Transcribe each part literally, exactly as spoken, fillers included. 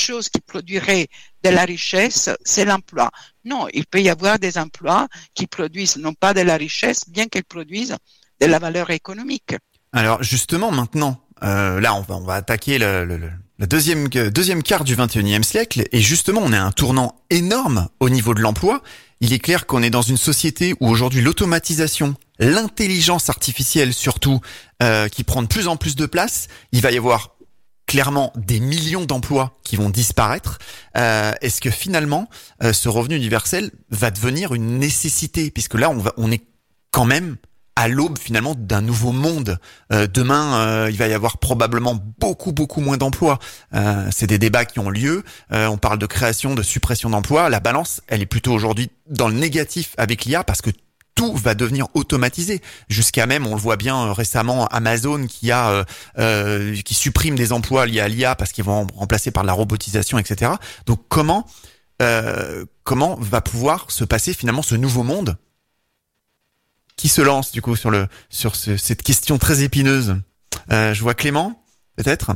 chose qui produirait de la richesse, c'est l'emploi. Non, il peut y avoir des emplois qui produisent non pas de la richesse, bien qu'ils produisent de la valeur économique. Alors justement, maintenant, euh, là, on va, on va attaquer le, le, le deuxième, deuxième quart du vingt et unième siècle, et justement, on a un tournant énorme au niveau de l'emploi. Il est clair qu'on est dans une société où aujourd'hui l'automatisation, l'intelligence artificielle surtout, euh, qui prend de plus en plus de place. Il va y avoir clairement des millions d'emplois qui vont disparaître. Euh, est-ce que finalement, euh, ce revenu universel va devenir une nécessité, puisque là, on va, on est quand même à l'aube finalement d'un nouveau monde. Euh, demain, euh, il va y avoir probablement beaucoup, beaucoup moins d'emplois. Euh, c'est des débats qui ont lieu. Euh, on parle de création, de suppression d'emplois. La balance, elle est plutôt aujourd'hui dans le négatif avec l'I A parce que tout va devenir automatisé. Jusqu'à même, on le voit bien euh, récemment, Amazon qui a euh, euh, qui supprime des emplois liés à l'I A parce qu'ils vont remplacer par la robotisation, et cetera. Donc comment euh, comment va pouvoir se passer finalement ce nouveau monde? Qui se lance du coup sur le sur ce, cette question très épineuse? euh, Je vois Clément, peut-être.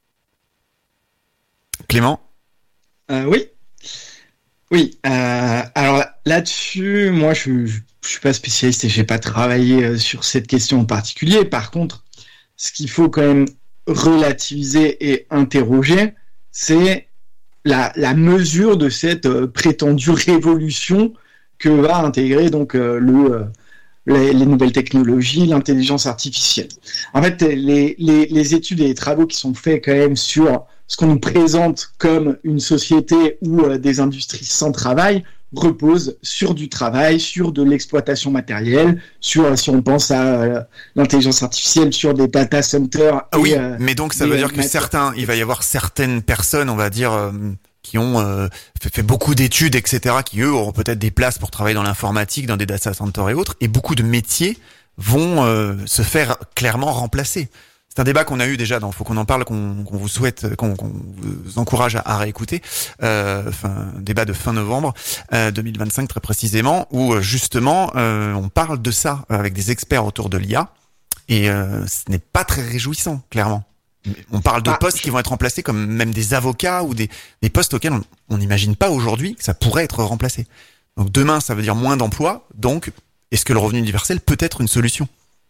Clément. Euh, oui, oui. Euh, alors là-dessus, moi, je, je je suis pas spécialiste et j'ai pas travaillé sur cette question en particulier. Par contre, ce qu'il faut quand même relativiser et interroger, c'est la la mesure de cette euh, prétendue révolution que va intégrer donc euh, le euh, Les, les nouvelles technologies, l'intelligence artificielle. En fait, les, les, les études et les travaux qui sont faits quand même sur ce qu'on nous présente comme une société où euh, des industries sans travail reposent sur du travail, sur de l'exploitation matérielle, sur, si on pense à euh, l'intelligence artificielle, sur des data centers. Ah oui, et, euh, mais donc ça veut dire que matières. certains, il va y avoir certaines personnes, on va dire, euh, qui ont euh, fait, fait beaucoup d'études, et cetera, qui eux auront peut-être des places pour travailler dans l'informatique, dans des data centers et autres, et beaucoup de métiers vont euh, se faire clairement remplacer. C'est un débat qu'on a eu déjà dans Faut qu'on en parle, qu'on, qu'on vous souhaite, qu'on, qu'on vous encourage à, à réécouter. Euh, enfin, débat de fin novembre euh, deux mille vingt-cinq très précisément, où justement euh, on parle de ça avec des experts autour de l'I A, et euh, ce n'est pas très réjouissant, clairement. On parle de ah, postes je... qui vont être remplacés comme même des avocats ou des, des postes auxquels on n'imagine pas aujourd'hui que ça pourrait être remplacé. Donc demain, ça veut dire moins d'emplois. Donc, est-ce que le revenu universel peut être une solution?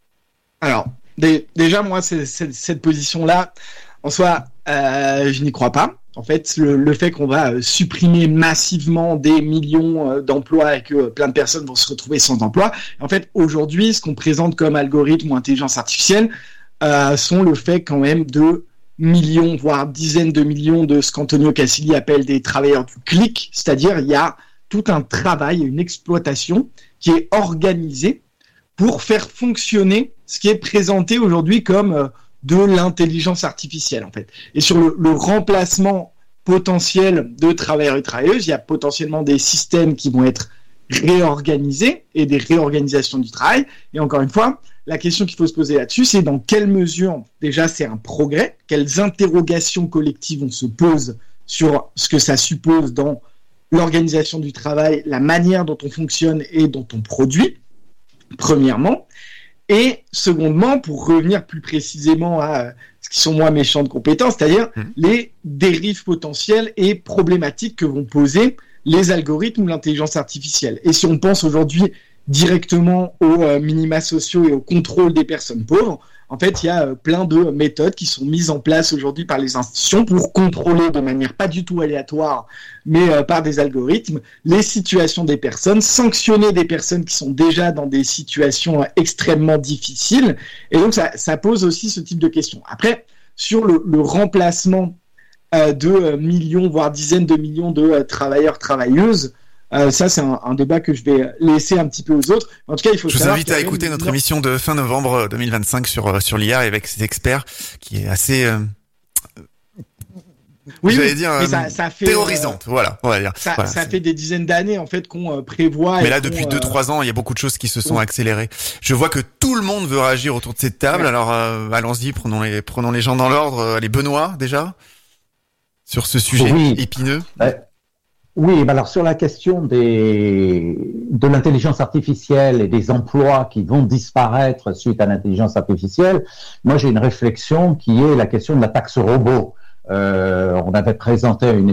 Alors, dé- déjà, moi, c'est, c'est, cette position-là, en soi, euh, je n'y crois pas. En fait, le, le fait qu'on va supprimer massivement des millions d'emplois et que plein de personnes vont se retrouver sans emploi, en fait, aujourd'hui, ce qu'on présente comme algorithme ou intelligence artificielle, Euh, sont le fait quand même de millions, voire dizaines de millions de ce qu'Antonio Casilli appelle des travailleurs du clic, c'est-à-dire il y a tout un travail, une exploitation qui est organisée pour faire fonctionner ce qui est présenté aujourd'hui comme euh, de l'intelligence artificielle en fait. Et sur le, le remplacement potentiel de travailleurs et travailleuses, il y a potentiellement des systèmes qui vont être réorganisés et des réorganisations du travail. Et encore une fois, la question qu'il faut se poser là-dessus, c'est dans quelle mesure, déjà, c'est un progrès, quelles interrogations collectives on se pose sur ce que ça suppose dans l'organisation du travail, la manière dont on fonctionne et dont on produit, premièrement. Et secondement, pour revenir plus précisément à ce qui sont moins méchants de compétences, c'est-à-dire mmh. les dérives potentielles et problématiques que vont poser les algorithmes ou l'intelligence artificielle. Et si on pense aujourd'hui directement aux euh, minima sociaux et au contrôle des personnes pauvres, en fait, il y a euh, plein de méthodes qui sont mises en place aujourd'hui par les institutions pour contrôler de manière pas du tout aléatoire, mais euh, par des algorithmes, les situations des personnes, sanctionner des personnes qui sont déjà dans des situations euh, extrêmement difficiles. Et donc, ça, ça pose aussi ce type de questions. Après, sur le, le remplacement euh, de euh, millions, voire dizaines de millions de euh, travailleurs, travailleuses, Euh, ça, c'est un, un débat que je vais laisser un petit peu aux autres. En tout cas, il faut. Je vous invite à écouter notre non... émission de fin novembre deux mille vingt-cinq sur sur l'I A avec ses experts, qui est assez. Euh... Oui, j'allais dire mais ça, ça fait, terrorisante. Euh, voilà, on va dire. Ça, voilà, ça c'est... fait des dizaines d'années en fait qu'on euh, prévoit. Mais là, depuis deux, trois euh... ans, il y a beaucoup de choses qui se sont oui. accélérées. Je vois que tout le monde veut réagir autour de cette table. Ouais. Alors, euh, allons-y, prenons les prenons les gens dans l'ordre. Les Benoît déjà sur ce sujet oui. épineux. Ouais. Oui, alors sur la question des, de l'intelligence artificielle et des emplois qui vont disparaître suite à l'intelligence artificielle, moi j'ai une réflexion qui est la question de la taxe robot. Euh, on avait présenté une